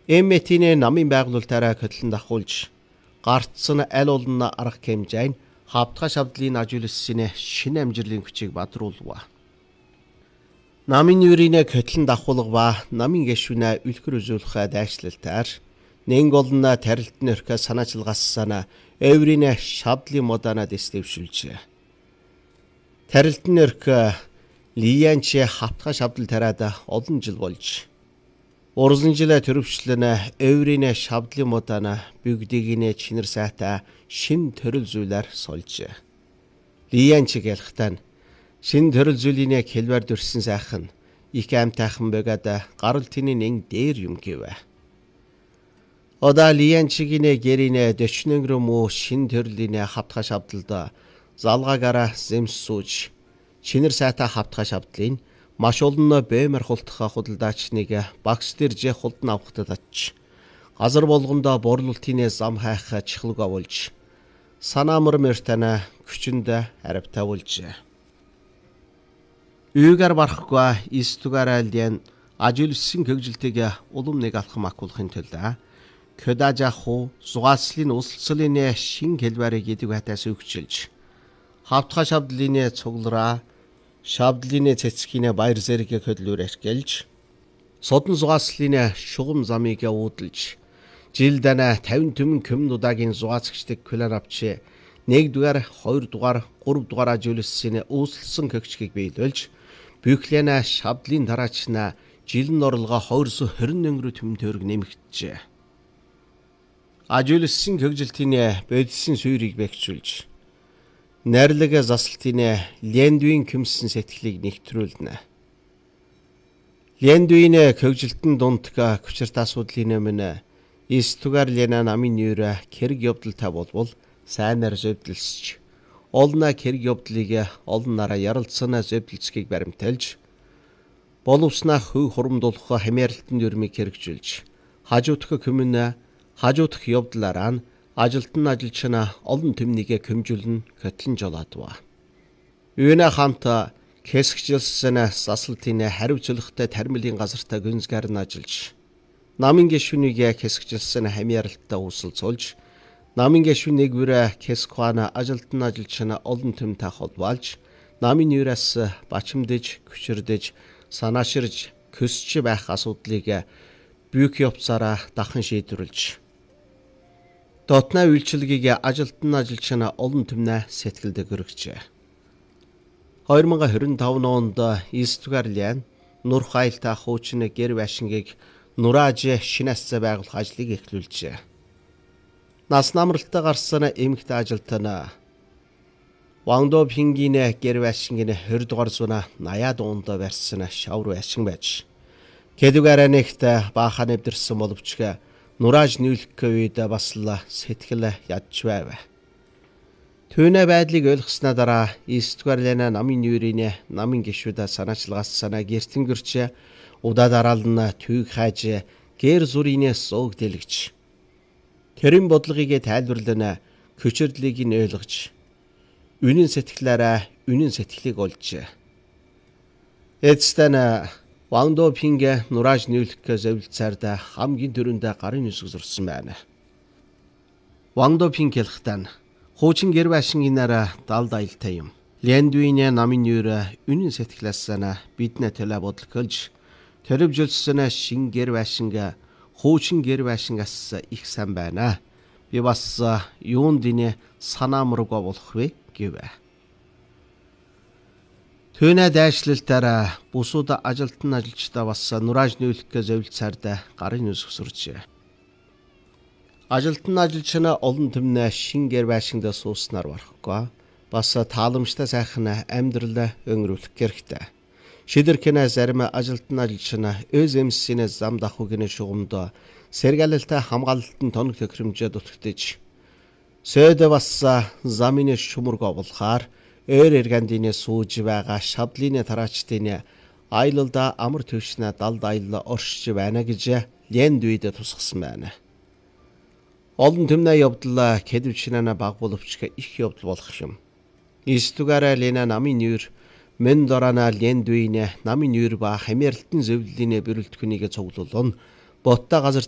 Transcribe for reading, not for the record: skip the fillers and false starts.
Эмэтийн намын байгуулалтаараа хөтлөн дагуулж гартсан аль олон арга хэмжээний хавтгай шавдлын ажуулсан шинэ амжилтын хүчийг бадруулва. Намын юрийн хөтлөн дагуулга намын гишүүнэ үлгэр үзүүлэх дайчлалтаар нэн голн тарилтны өрхө санаачилгассана эврийн шавдлын модана дэслэвшүүлж. Тарилтны өрхө лиянч хавтгай шавдал тариад олон жил болж. Уран жил төрөвчлэн эврийн шавдлын модана бүгдийг чинэр сайтай шин төрөл зүйлээр сольж. Лиянч гэлхтан шин төрөл зүйлийн хэлбэр дүрсэн сайхан их амтайхан бөгөөд гарал тэний нэн дээр юм гэвэ. Ода лиянчгийн гэрийн 40 муу шин төрлийн хавтгай шавдалд залгаагаараа зэмсүүж чинэр сайтай хавтгай шавдлын маш олон бэмэр хултха худалдаачныг багс дэрж хулдан авахтад ач. Газар болгондоо борлуултын зам хайх чихлэг авуулж санаамар мөртана хүчинд аравтай болж. Үйгээр барахгүй истугаралдын ажуулсан хөгжилтийг улам нэг алхам акуулахын тулд көдажаху зугаацлын услцлын шин хэлбэрийг идэг хатаас өгчилж хавтгай шавдлын цуглараа шавдлын цэцгийн баяр зэрэг хөдлөөр ашиглаж содон зугаацлын шугам замыг уудалж жилдана 50 түмэн көмн удаагийн зугаацчдаг клан авч 1 дугаар 2 дугаар 3 дугаар ажуулсан үүсэлсэн хөгчгийг биелүүлж бүхлэна шавдлын тараачна жилэн орлого 220 түмэн төгрөг нэмэгдэжээ. Ажуулсан хөгжилтийн бодисын суурийг бэхжүүлж найрлаг засалтын лендвийн küмсэн сэтгэлийг нэгтрүүлнэ. Лендвийн хөгжилтэн дундка хүчирт асуудлын өмнө истугар лена намын нэр хэрэг явдалтай болвол сайнаар зөвдөлсөж олна хэрэг явдлыг олон нараа ярилцсанаа зөвдөлцгийг баримтайлж боловснаа хөв хурамдуулах хамааралтын дүрмийг хэрэгжүүлж хажуудах хүмүүн хажуудах явдлаараа нь ажилтан ажилчна олон төмнийг көмжүүлэн хөтлөн жолоодва. Үүнэ хамт хэсэгчлсэн засалтын хариуцлагатай тармилын газартаа гүнзгийр нь ажиллаж намын гишүүнийг хэсэгчлсэн хамааралтай үүсэлцүүлж намын гишүүнийг бүрэ хэсгхана ажилтан ажилчна олон төмтэй холбоолж намын юураас бачимдэж хүчирдэж санааширж көсч байх асуудлыг бүх явцаараа дахин шийдвэрлэж дотны үйлчилгээг ажилтан ажилчна олон төмнө сэтгэлд өргөжээ. 2025 онд Истугарлиан нур хайлтаа хуучин гэр байшингийг нурааж шинэс байгуулах ажлыг эхлүүлжээ. Нас намралтай гарсан эмэгтэй ажилтан Вангдо пингийн гэр байшингийн 20 дугаар зуна 80 дуунд барьсан шавар байшин байж. Кэдүгээрээ нэгт баахан нэвдэрсэн боловч нурааж нийлэх үед бас л сэтгэл ядж байв. Түүнэ байдлыг ойлгосноо дараа Истугарлена намын юрийн намын гишүүд санаачлагаас санаа гэртэнгэрч удаа дараална түйг хайж гэр зүрийн сууг дэлгэж тэрэн бодлогыг тайлбарлана хүчирдлийг нь ойлгож үнэн сэтгэлээрээ үнэн сэтгэлийг олж эцэстэн Вангдо пинг нурааж нийлэх зөвлөцөрд хамгийн түрүүнд гарын нүсг зурсан байна. Вангдо пинг хэлэхдээ хуучин гэр байшингийнаараа далд аялтай юм. Лендвийн намын юур үнэн сэтгэлээс биднэ төлөө бодлохолж төрөвжөлсөн шин гэр байшинг хуучин гэр байшингаас их сайн байна. Би бас юунд динэ санаамраг болох вэ гэвэ. Түүнэ дайшлалтаараа бусууд ажилтан ажилчдаа бас нурааж нийлэх зөвлөцөрд гарын нүсг сурчээ. Ажилтан ажилчна олон төмнө шин гэр байшинд сууснаар барахгүй бас тааламжтай сайхан амьдрал өнгөрүүлэх хэрэгтэй. Шидэрхэнэ зарим ажилтан ажилчна ÖЗМС-ийн зам давхуугийн шугамд сэргэлэлтэй хамгаалалтын тоног тохиромжоо дутагдж сөд бас замын шумург овлохаар ээр эргэндийн сууж байгаа шавдлын тараачдын аялалда амар төвшнө далд аялал оршиж байна гэж Лендвид тусгасан байна. Олон төмнө явдал кэдвчнана баг боловч их явдал болох юм. Истугарлиана намын юур мен дорана Лендвийн намын юур ба хамааралтын зөвлөлийн бэрэлдэхүүнийг цуглуулна. Боттой газар